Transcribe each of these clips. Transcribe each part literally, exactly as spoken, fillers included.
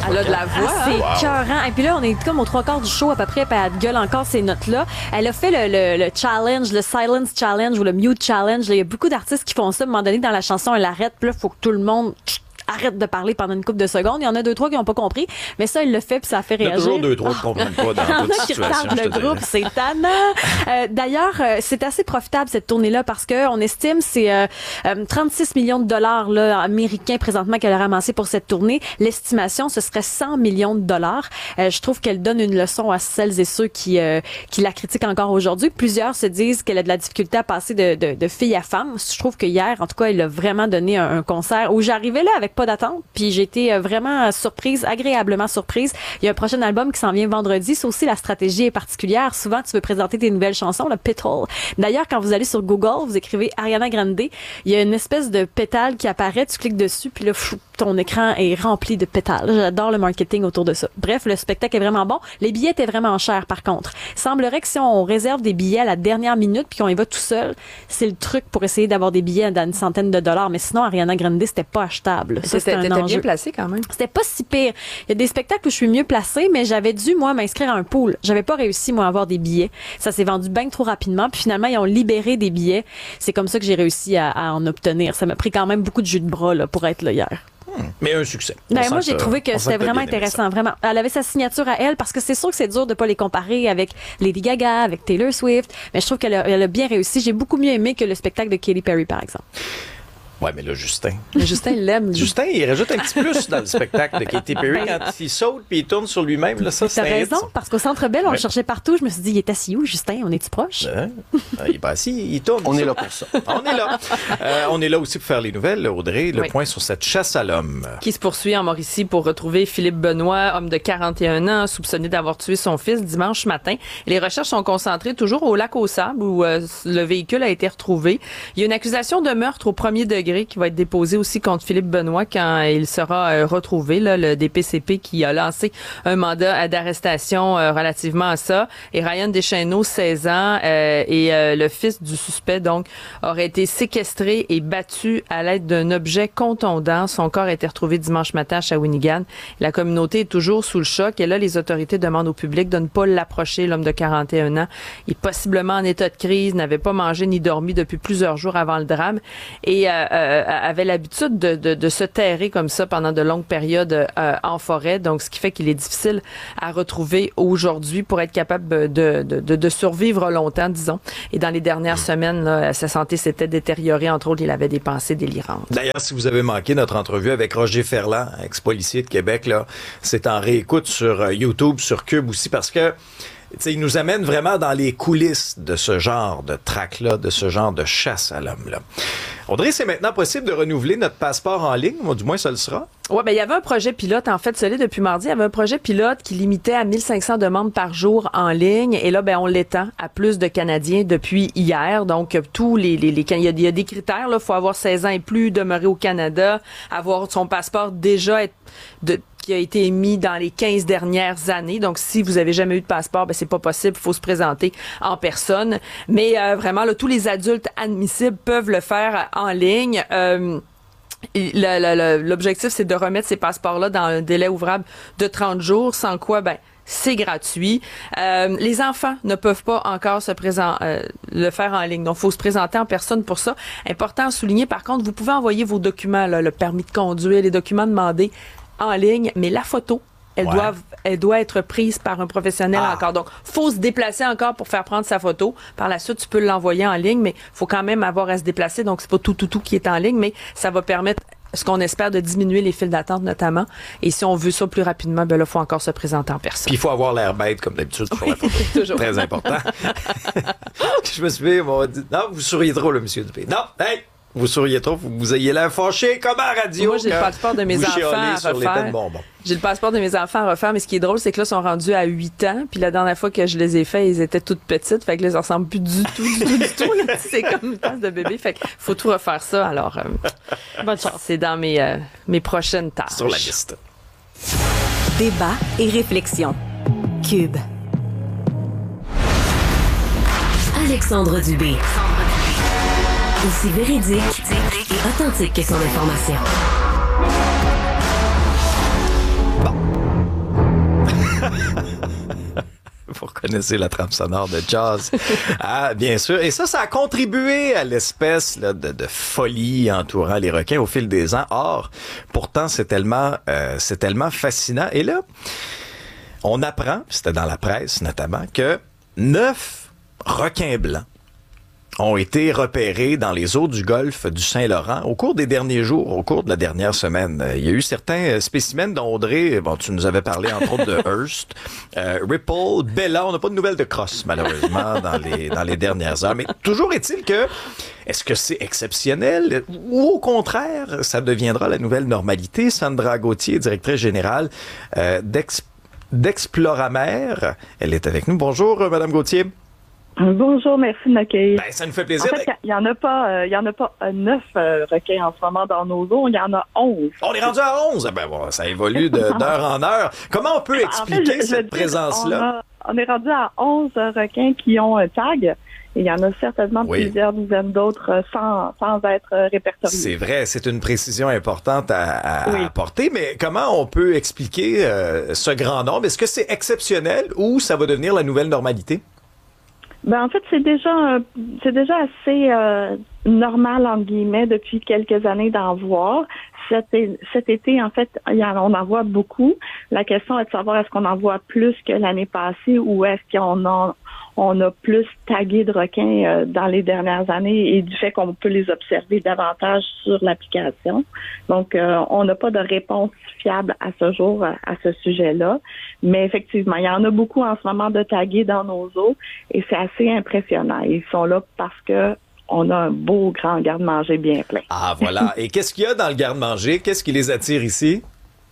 Elle a de la voix. C'est Wow. écœurant. Et puis là, on est comme aux trois quarts du show à peu près, puis elle gueule encore ces notes-là. Elle a fait le, le, le challenge, le silence challenge ou le mute challenge. Là, il y a beaucoup d'artistes qui font ça. À un moment donné, dans la chanson, elle arrête. Puis là, il faut que tout le monde arrête de parler pendant une couple de secondes. Il y en a deux, trois qui n'ont pas compris. Mais ça, il le fait, puis ça a fait réagir. Il y a toujours deux, trois qui ne comprennent pas dans toute qui situation. retardent le groupe, c'est tannant. Euh, d'ailleurs, euh, c'est assez profitable cette tournée-là parce que on estime c'est euh, euh, trente-six millions de dollars là, américains présentement qu'elle a ramassé pour cette tournée. L'estimation, ce serait cent millions de dollars. Euh, je trouve qu'elle donne une leçon à celles et ceux qui euh, qui la critiquent encore aujourd'hui. Plusieurs se disent qu'elle a de la difficulté à passer de, de, de fille à femme. Je trouve que hier, en tout cas, elle a vraiment donné un, un concert où j'arrivais là avec pas d'attente, puis j'ai été vraiment surprise, agréablement surprise. Il y a un prochain album qui s'en vient vendredi. C'est aussi la stratégie est particulière. Souvent, tu veux présenter tes nouvelles chansons, le pétale. D'ailleurs, quand vous allez sur Google, vous écrivez Ariana Grande, il y a une espèce de pétale qui apparaît, tu cliques dessus, puis là, pfff, ton écran est rempli de pétales. J'adore le marketing autour de ça. Bref, le spectacle est vraiment bon. Les billets étaient vraiment chers, par contre. Il semblerait que si on réserve des billets à la dernière minute puis qu'on y va tout seul, c'est le truc pour essayer d'avoir des billets à une centaine de dollars. Mais sinon, Ariana Grande, c'était pas achetable. Ça, c'était un T'étais enjeu. bien placé quand même. C'était pas si pire. Il y a des spectacles où je suis mieux placée, mais j'avais dû, moi, m'inscrire à un pool. J'avais pas réussi, moi, à avoir des billets. Ça s'est vendu bien trop rapidement. Puis finalement, ils ont libéré des billets. C'est comme ça que j'ai réussi à, à en obtenir. Ça m'a pris quand même beaucoup de jus de bras là, pour être là hier. Hmm. Mais un succès. Ben, On moi, sent j'ai que- trouvé que on sent c'était t'as vraiment bien aimé intéressant. ça. Vraiment. Elle avait sa signature à elle parce que c'est sûr que c'est dur de pas les comparer avec Lady Gaga, avec Taylor Swift. Mais je trouve qu'elle a, elle a bien réussi. J'ai beaucoup mieux aimé que le spectacle de Katy Perry, par exemple. Ouais, mais là, Justin. Mais Justin, il l'aime. lui. Justin, il rajoute un petit plus dans le spectacle de Katy Perry quand il saute puis il tourne sur lui-même. Là, ça, c'est T'as un hit, raison, ça. parce qu'au Centre Bell, on Ouais. le cherchait partout. Je me suis dit, il est assis où, Justin? On est-tu proche? Hein? Euh, il est pas assis, il tourne. On est là pour ça. On est là. Euh, on est là aussi pour faire les nouvelles, Audrey. Le Oui. point sur cette chasse à l'homme. Qui se poursuit en Mauricie pour retrouver Philippe Benoît, homme de quarante et un ans, soupçonné d'avoir tué son fils dimanche matin. Les recherches sont concentrées toujours au lac aux Sables où euh, le véhicule a été retrouvé. Il y a une accusation de meurtre au premier degré qui va être déposée aussi contre Philippe Benoît quand il sera euh, retrouvé, là, le D P C P qui a lancé un mandat d'arrestation euh, relativement à ça. Et Ryan Deschêneaux, seize ans, euh, et euh, le fils du suspect, donc, aurait été séquestré et battu à l'aide d'un objet contondant. Son corps a été retrouvé dimanche matin à Shawinigan. La communauté est toujours sous le choc et là, les autorités demandent au public de ne pas l'approcher, l'homme de quarante et un ans. Il est possiblement en état de crise, n'avait pas mangé ni dormi depuis plusieurs jours avant le drame et euh, euh, avait l'habitude de, de, de se terrer comme ça pendant de longues périodes euh, en forêt. Donc, ce qui fait qu'il est difficile à retrouver aujourd'hui pour être capable de, de, de, de survivre longtemps, disons. Et dans les dernières semaines, là, sa santé s'était détériorée. Entre autres, il avait des pensées délirantes. D'ailleurs, si vous avez manqué notre entrevue avec Roger Ferland, ex-policier de Québec, là, c'est en réécoute sur euh, YouTube, sur Cube aussi, parce que tu sais, il nous amène vraiment dans les coulisses de ce genre de traque-là, de ce genre de chasse à l'homme-là. Audrey, c'est maintenant possible de renouveler notre passeport en ligne, ou du moins ça le sera. Ouais, ben il y avait un projet pilote en fait, celui depuis mardi, il y avait un projet pilote qui limitait à mille cinq cents demandes par jour en ligne et là ben on l'étend à plus de Canadiens depuis hier. Donc tous les les, les il y a, il y a des critères là, faut avoir seize ans et plus, demeurer au Canada, avoir son passeport déjà être de qui a été émis dans les quinze dernières années. Donc, si vous avez jamais eu de passeport, ben c'est pas possible. Il faut se présenter en personne. Mais euh, vraiment, là, tous les adultes admissibles peuvent le faire en ligne. Euh, Et le- le- le- L'objectif, c'est de remettre ces passeports-là dans un délai ouvrable de trente jours, sans quoi, ben, c'est gratuit. Euh, les enfants ne peuvent pas encore se présenter, euh, le faire en ligne. Donc, il faut se présenter en personne pour ça. Important à souligner, par contre, vous pouvez envoyer vos documents, là, le permis de conduire, les documents demandés en ligne, mais la photo, elle, Ouais. doit, elle doit être prise par un professionnel Ah. encore. Donc, faut se déplacer encore pour faire prendre sa photo. Par la suite, tu peux l'envoyer en ligne, mais faut quand même avoir à se déplacer. Donc, c'est pas tout, tout, tout qui est en ligne, mais ça va permettre, ce qu'on espère, de diminuer les files d'attente notamment. Et si on veut ça plus rapidement, ben là, faut encore se présenter en personne. Puis il faut avoir l'air bête, comme d'habitude, sur la photo. Toujours. Très important. Je me souviens, on m'a dit, non, vous souriez trop, là, monsieur Dupé. Non, hey! Vous souriez trop, vous, vous ayez l'air fâché comme à la radio. Moi, j'ai le quand passeport de mes vous enfants chialez à sur les refaire. têtes de bonbons. J'ai le passeport de mes enfants à refaire, mais ce qui est drôle, c'est que là, ils sont rendus à huit ans. Puis la dernière fois que je les ai faits, ils étaient toutes petites. Fait que là, ils ressemblent plus du tout, du tout, du tout. Là. C'est comme une tasse de bébé. Fait qu'il faut tout refaire ça. Alors, euh, bonne chance. C'est dans mes, euh, mes prochaines tâches. Sur la liste. Débat et réflexion. Cube. Alexandre Dubé. Aussi véridique et authentique que son information. Bon. connaissez la trame sonore de Jaws. Ah, bien sûr. Et ça, ça a contribué à l'espèce là, de, de folie entourant les requins au fil des ans. Or, pourtant, c'est tellement, euh, c'est tellement fascinant. Et là, on apprend, c'était dans la presse notamment, que neuf requins blancs ont été repérés dans les eaux du golfe du Saint-Laurent au cours des derniers jours, au cours de la dernière semaine. Il y a eu certains spécimens d'Audrey, bon, tu nous avais parlé entre autres de Hearst, euh, Ripple, Bella, on n'a pas de nouvelles de Cross, malheureusement, dans les, dans les dernières heures. Mais toujours est-il que, est-ce que c'est exceptionnel ou au contraire, ça deviendra la nouvelle normalité? Sandra Gauthier, directrice générale euh, d'Ex- d'Exploramer, elle est avec nous. Bonjour, Madame Gauthier. Bonjour, merci de m'accueillir. Ben, ça nous fait plaisir. En fait, il y en a pas, euh, il y en a pas euh, neuf euh, requins en ce moment dans nos eaux, il y en a onze. On est rendu à onze. Ben bon, ça évolue de, d'heure en heure. Comment on peut expliquer en fait, je, cette je présence-là? On, a, on est rendu à onze requins qui ont un tag. Et il y en a certainement oui. plusieurs dizaines d'autres sans, sans être répertoriés. C'est vrai, c'est une précision importante à, à oui. apporter, mais comment on peut expliquer euh, ce grand nombre? Est-ce que c'est exceptionnel ou ça va devenir la nouvelle normalité? Ben en fait, c'est déjà c'est déjà assez euh, normal entre guillemets depuis quelques années d'en voir. Cet, cet été, en fait, y en, on en voit beaucoup. La question est de savoir est-ce qu'on en voit plus que l'année passée ou est-ce qu'on a on a plus tagué de requins euh, dans les dernières années et du fait qu'on peut les observer davantage sur l'application. Donc, euh, on n'a pas de réponse fiable à ce jour à, à ce sujet-là. Mais effectivement, il y en a beaucoup en ce moment de tagués dans nos eaux et c'est assez impressionnant. Ils sont là parce que on a un beau grand garde-manger bien plein. Ah, voilà. Et qu'est-ce qu'il y a dans le garde-manger? Qu'est-ce qui les attire ici?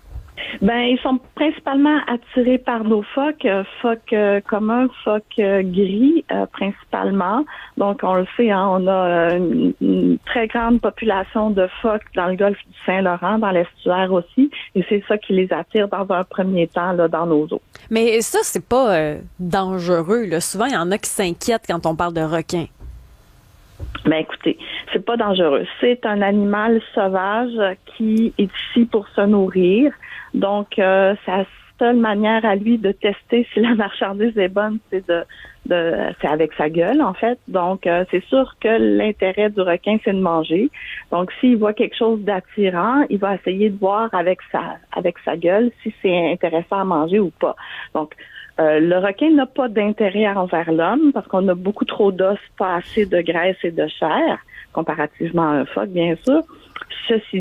Ben, ils sont principalement attirés par nos phoques, euh, phoques euh, communs, phoques euh, gris euh, principalement. Donc, on le sait, hein, on a euh, une, une très grande population de phoques dans le golfe du Saint-Laurent, dans l'estuaire aussi, et c'est ça qui les attire dans un premier temps là, dans nos eaux. Mais ça, c'est pas euh, dangereux, là. Souvent, il y en a qui s'inquiètent quand on parle de requins. Ben écoutez, c'est pas dangereux. C'est un animal sauvage qui est ici pour se nourrir. Donc, euh, sa seule manière à lui de tester si la marchandise est bonne, c'est de, de c'est avec sa gueule, en fait. Donc, euh, c'est sûr que l'intérêt du requin, c'est de manger. Donc, s'il voit quelque chose d'attirant, il va essayer de voir avec sa avec sa gueule si c'est intéressant à manger ou pas. Donc, Euh, le requin n'a pas d'intérêt envers l'homme parce qu'on a beaucoup trop d'os, pas assez de graisse et de chair, comparativement à un phoque, bien sûr. Ceci